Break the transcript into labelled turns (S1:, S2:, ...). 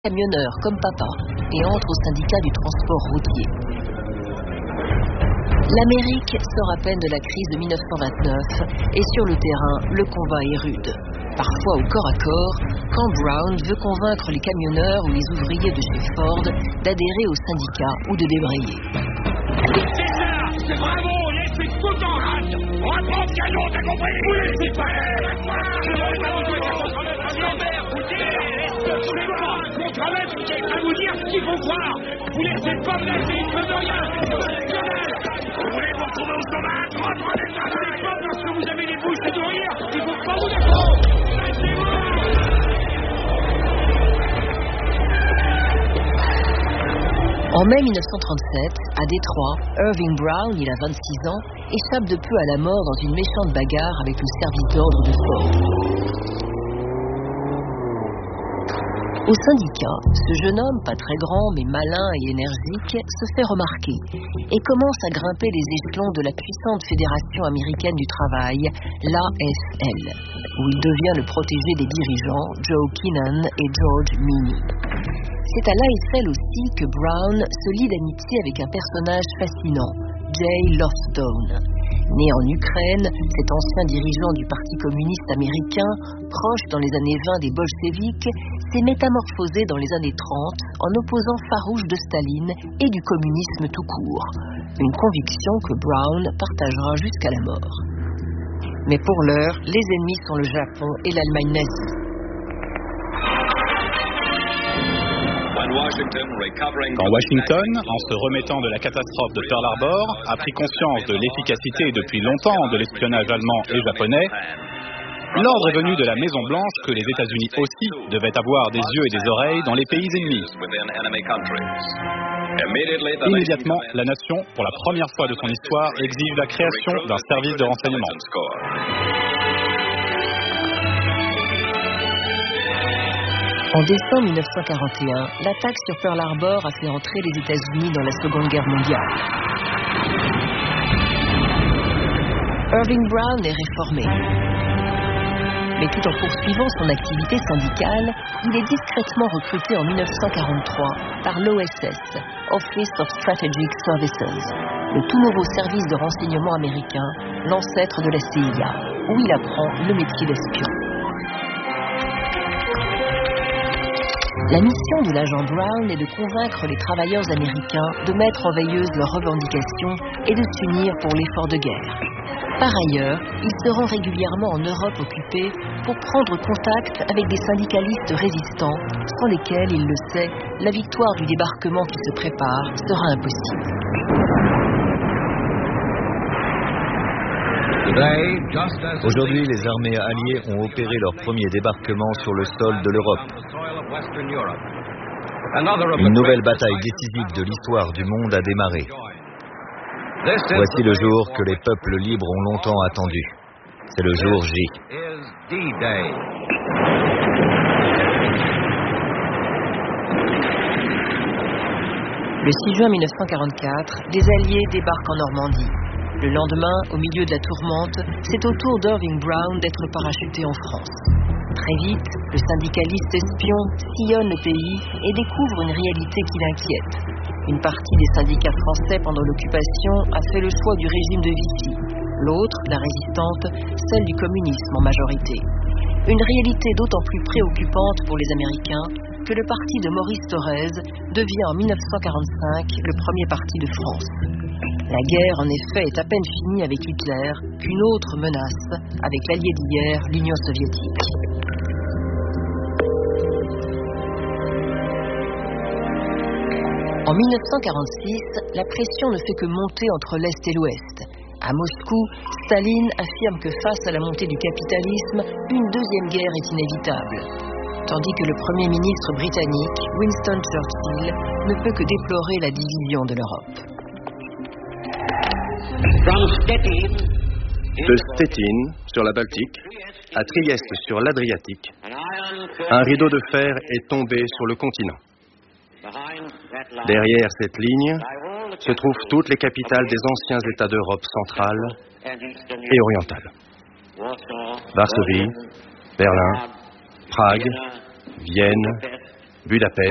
S1: camionneur comme papa et entre au syndicat du transport routier. L'Amérique sort à peine de la crise de 1929 et sur le terrain, le combat est rude. Parfois au corps à corps, quand Brown veut convaincre les camionneurs ou les ouvriers de chez Ford d'adhérer au syndicat ou de débrayer.
S2: C'est ça, c'est bravo, laissez tout en rade. On va prendre canon, t'as compris? Vous laissez pas vous dire ce qu'il faut croire. Vous laissez pas me laisser, il ne rien. Vous voulez vous retrouver au chômage? Reprenez le travail. C'est pas parce que vous avez les bouches de rire qu'il faut pas vous défendre. Laissez-vous.
S1: En mai 1937, à Détroit, Irving Brown, il a 26 ans, échappe de peu à la mort dans une méchante bagarre avec le service d'ordre de Ford. Au syndicat, ce jeune homme, pas très grand mais malin et énergique, se fait remarquer et commence à grimper les échelons de la puissante Fédération américaine du travail, l'AFL, où il devient le protégé des dirigeants Joe Keenan et George Meany. C'est à l'AFL aussi que Brown se lie d'amitié avec un personnage fascinant, Jay Lovestone. Né en Ukraine, cet ancien dirigeant du Parti communiste américain, proche dans les années 20 des bolcheviks, s'est métamorphosé dans les années 30 en opposant farouche de Staline et du communisme tout court. Une conviction que Brown partagera jusqu'à la mort. Mais pour l'heure, les ennemis sont le Japon et l'Allemagne nazie.
S3: Quand Washington, en se remettant de la catastrophe de Pearl Harbor, a pris conscience de l'efficacité depuis longtemps de l'espionnage allemand et japonais, l'ordre est venu de la Maison-Blanche que les États-Unis aussi devaient avoir des yeux et des oreilles dans les pays ennemis. Immédiatement, la nation, pour la première fois de son histoire, exige la création d'un service de renseignement.
S1: En décembre 1941, l'attaque sur Pearl Harbor a fait entrer les États-Unis dans la Seconde Guerre mondiale. Irving Brown est réformé. Mais tout en poursuivant son activité syndicale, il est discrètement recruté en 1943 par l'OSS, Office of Strategic Services, le tout nouveau service de renseignement américain, l'ancêtre de la CIA, où il apprend le métier d'espion. La mission de l'agent Brown est de convaincre les travailleurs américains de mettre en veilleuse leurs revendications et de s'unir pour l'effort de guerre. Par ailleurs, il se rend régulièrement en Europe occupée pour prendre contact avec des syndicalistes résistants sans lesquels, il le sait, la victoire du débarquement qui se prépare sera impossible.
S4: Aujourd'hui, les armées alliées ont opéré leur premier débarquement sur le sol de l'Europe. Une nouvelle bataille décisive de l'histoire du monde a démarré. Voici le jour que les peuples libres ont longtemps attendu. C'est le jour J.
S1: Le 6 juin 1944, les Alliés débarquent en Normandie. Le lendemain, au milieu de la tourmente, c'est au tour d'Irving Brown d'être parachuté en France. Très vite, le syndicaliste espion sillonne le pays et découvre une réalité qui l'inquiète. Une partie des syndicats français pendant l'occupation a fait le choix du régime de Vichy. L'autre, la résistante, celle du communisme en majorité. Une réalité d'autant plus préoccupante pour les Américains que le parti de Maurice Thorez devient en 1945 le premier parti de France. La guerre, en effet, est à peine finie avec Hitler qu'une autre menace avec l'allié d'hier, l'Union soviétique. En 1946, la pression ne fait que monter entre l'Est et l'Ouest. À Moscou, Staline affirme que face à la montée du capitalisme, une deuxième guerre est inévitable. Tandis que le Premier ministre britannique, Winston Churchill, ne peut que déplorer la division de l'Europe.
S5: De Stettin, sur la Baltique, à Trieste, sur l'Adriatique, un rideau de fer est tombé sur le continent. Derrière cette ligne se trouvent toutes les capitales des anciens États d'Europe centrale et orientale. Varsovie, Berlin, Prague, Vienne, Budapest,